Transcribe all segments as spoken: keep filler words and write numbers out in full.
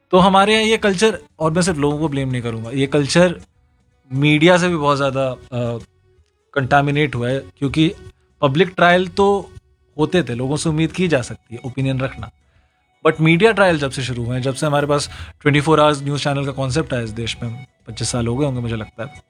तो हमारे यहाँ ये कल्चर, और मैं सिर्फ लोगों को ब्लेम नहीं करूँगा, ये कल्चर मीडिया से भी बहुत ज़्यादा कंटामिनेट हुआ है, क्योंकि पब्लिक ट्रायल तो होते थे, लोगों से उम्मीद की जा सकती है ओपिनियन रखना, बट मीडिया ट्रायल जब से शुरू हुए हैं, जब से हमारे पास twenty four hours news channel का कॉन्सेप्ट आया इस देश में, पच्चीस साल हो गए होंगे मुझे लगता है,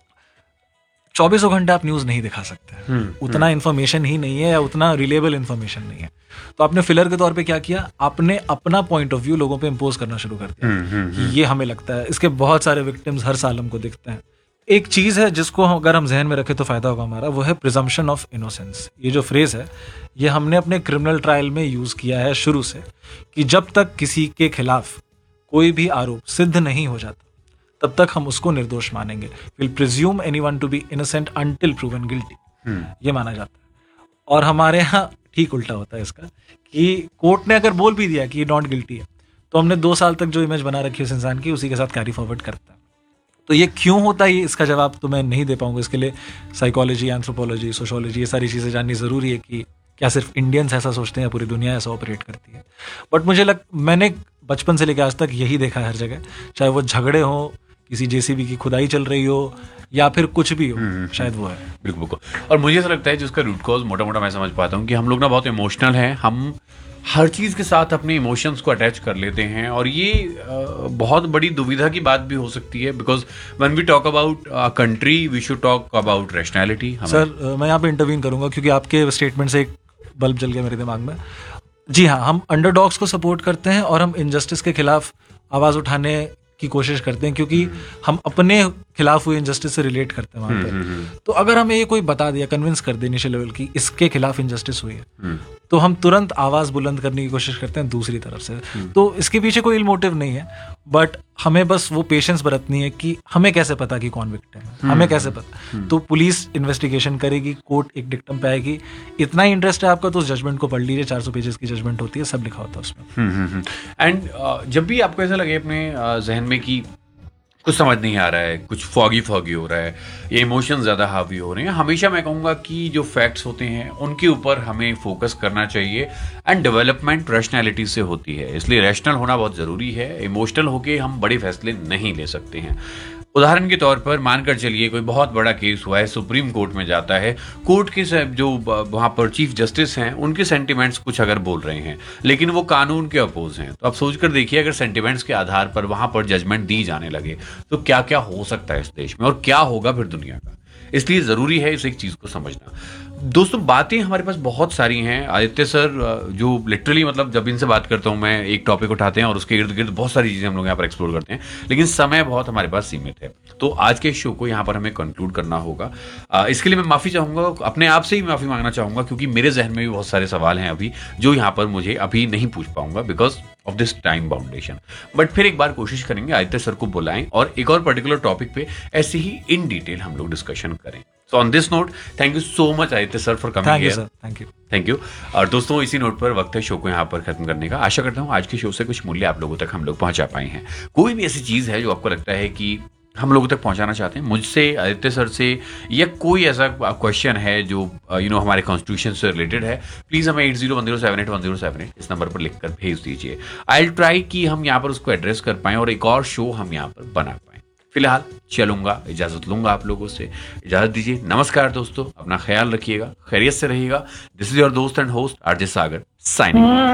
चौबीसों घंटे आप न्यूज़ नहीं दिखा सकते, उतना इन्फॉर्मेशन ही नहीं है या उतना रिलेबल इन्फॉर्मेशन नहीं है। तो आपने फिलर के तौर पे क्या किया, आपने अपना पॉइंट ऑफ व्यू लोगों पे इम्पोज करना शुरू कर दिया कि ये हमें लगता है। इसके बहुत सारे विक्टिम्स हर साल हमको दिखते हैं। एक चीज़ है जिसको अगर हम जहन में रखें तो फ़ायदा होगा हमारा, वो है प्रिजम्पशन ऑफ इनोसेंस। ये जो फ्रेज़ है ये हमने अपने क्रिमिनल ट्रायल में यूज़ किया है शुरू से, कि जब तक किसी के खिलाफ कोई भी आरोप सिद्ध नहीं हो जाता तब तक हम उसको निर्दोष मानेंगे। Will presume anyone to be innocent until proven guilty, ये माना जाता है। और हमारे यहाँ ठीक उल्टा होता है इसका, कि कोर्ट ने अगर बोल भी दिया कि ये नॉट गिल्टी है, तो हमने दो साल तक जो इमेज बना रखी है उस इंसान की, उसी के साथ कैरी फॉरवर्ड करता है। तो ये क्यों होता है, इसका जवाब तो मैं नहीं दे पाऊंगा। इसके लिए साइकोलॉजी, एंथ्रोपोलॉजी, सोशोलॉजी, ये सारी चीज़ें जाननी ज़रूरी है कि क्या सिर्फ इंडियंस ऐसा सोचते हैं या पूरी दुनिया ऐसा ऑपरेट करती है। बट मुझे लग मैंने बचपन से लेकर आज तक यही देखा है हर जगह, चाहे वो झगड़े हो, किसी जेसीबी की खुदाई चल रही हो, या फिर कुछ भी हो, शायद वो है। बिल्कुल बिल्कुल। और मुझे ऐसा लगता है जिसका रूट कॉज मोटा मोटा मैं समझ पाता हूँ कि हम लोग ना बहुत इमोशनल हैं, हम हर चीज़ के साथ अपने इमोशंस को अटैच कर लेते हैं, और ये बहुत बड़ी दुविधा की बात भी हो सकती है, because when we talk about country we should talk about rationality. Sir मैं यहाँ पे इंटरवीन करूंगा क्योंकि आपके स्टेटमेंट से एक बल्ब जल गया मेरे दिमाग में। जी हाँ, हम अंडरडॉग्स को सपोर्ट करते हैं और हम इनजस्टिस के खिलाफ आवाज़ उठाने की कोशिश करते हैं, क्योंकि हम अपने खिलाफ हुए इनजस्टिस से रिलेट करते हैं वहाँ पे। तो अगर हमें ये कोई बता दिया, कन्विंस कर दे इनिशियल लेवल की इसके खिलाफ इनजस्टिस हुई है, तो हम तुरंत आवाज़ बुलंद करने की कोशिश करते हैं दूसरी तरफ से। तो इसके पीछे कोई इल मोटिव नहीं है, बट हमें बस वो पेशेंस बरतनी है कि हमें कैसे पता कि कौन विक्टिम है, हमें कैसे पता। तो पुलिस इन्वेस्टिगेशन करेगी, कोर्ट एक डिक्टम पे आएगी। इतना ही इंटरेस्ट है आपका तो उस जजमेंट को पढ़ लीजिए, चार सौ पेजेस की जजमेंट होती है, सब लिखा होता है उसमें। एंड जब भी आपको ऐसा लगे अपने जहन में कि कुछ समझ नहीं आ रहा है, कुछ फॉगी फॉगी हो रहा है, ये इमोशन ज़्यादा हावी हो रहे हैं, हमेशा मैं कहूँगा कि जो फैक्ट्स होते हैं उनके ऊपर हमें फोकस करना चाहिए। एंड डेवलपमेंट रैशनैलिटी से होती है, इसलिए रैशनल होना बहुत ज़रूरी है। इमोशनल होके हम बड़े फैसले नहीं ले सकते हैं। उदाहरण के तौर पर मानकर चलिए कोई बहुत बड़ा केस हुआ है, सुप्रीम कोर्ट में जाता है, कोर्ट के जो वहाँ पर चीफ जस्टिस हैं उनके सेंटिमेंट्स कुछ अगर बोल रहे हैं लेकिन वो कानून के अपोज हैं, तो आप सोच कर देखिए अगर सेंटिमेंट्स के आधार पर वहाँ पर जजमेंट दी जाने लगे तो क्या क्या हो सकता है इस देश में और क्या होगा फिर दुनिया का। इसलिए ज़रूरी है इस एक चीज़ को समझना। दोस्तों बातें हमारे पास बहुत सारी हैं। आदित्य सर जो लिटरली मतलब जब इनसे बात करता हूँ मैं, एक टॉपिक उठाते हैं और उसके इर्द गिर्द बहुत सारी चीज़ें हम लोग यहाँ पर एक्सप्लोर करते हैं, लेकिन समय बहुत हमारे पास सीमित है, तो आज के शो को यहाँ पर हमें कंक्लूड करना होगा। इसके लिए मैं माफ़ी चाहूँगा, अपने आप से ही माफ़ी मांगना चाहूँगा, क्योंकि मेरे जहन में भी बहुत सारे सवाल हैं अभी जो यहाँ पर मुझे अभी नहीं पूछ पाऊंगा because of this time boundation. But फिर एक बार कोशिश करेंगे आदित्य सर को बुलाएं और एक और पर्टिकुलर टॉपिक पे ऐसे ही इन डिटेल हम लोग डिस्कशन करें। So on this note thank you so much Aditya sir for coming here. Thank you thank you. और दोस्तों इसी नोट पर वक्त है शो को यहाँ पर खत्म करने का। आशा करता हूँ आज के शो से कुछ मूल्य आप लोगों तक हम लोग पहुंचा पाए हैं। कोई भी ऐसी चीज़ है जो आपको लगता है कि हम लोगों तक पहुंचाना चाहते हैं मुझसे, आदित्य सर से, या कोई ऐसा क्वेश्चन है जो यू नो हमारे कॉन्स्टिट्यूशन से रिलेटेड है, प्लीज़ हमें eight zero one zero seven eight one zero seven eight इस नंबर पर लिखकर भेज दीजिए। आई विल ट्राई कि हम यहाँ पर उसको एड्रेस कर पाएँ और एक और शो हम यहाँ पर बना पाएँ। फिलहाल चलूंगा, इजाज़त लूंगा आप लोगों से, इजाज़त दीजिए। नमस्कार दोस्तों, अपना ख्याल रखिएगा, खैरियत से रहिएगा। दिस इज योर दोस्त and host RJ Sagar signing.